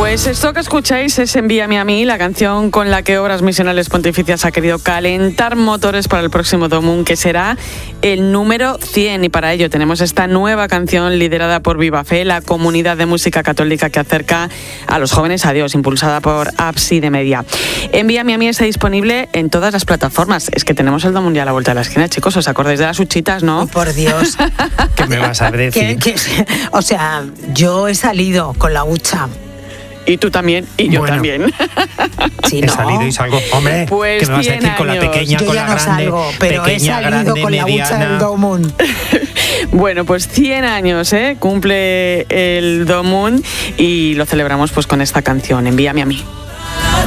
Pues esto que escucháis es Envíame a mí, la canción con la que Obras Misionales Pontificias ha querido calentar motores para el próximo Domum, que será el número 100. Y para ello tenemos esta nueva canción liderada por Viva Fe, la comunidad de música católica que acerca a los jóvenes a Dios, impulsada por Ábside Media. Envíame a mí está disponible en todas las plataformas. Es que tenemos el Domum ya a la vuelta de la esquina, chicos. ¿Os acordáis de las huchitas, no? Oh, por Dios. ¿Qué me vas a decir? O sea, yo he salido con la hucha. Y tú también, y yo también. Sí, he salido y salgo. Hombre, pues ¿qué me vas a decir con la pequeña, yo con ya la no grande? salgo, pero pequeña, he salido grande, con mediana. la hucha del Domum. Bueno, pues 100 años, cumple el Domum y lo celebramos pues con esta canción, Envíame a mí.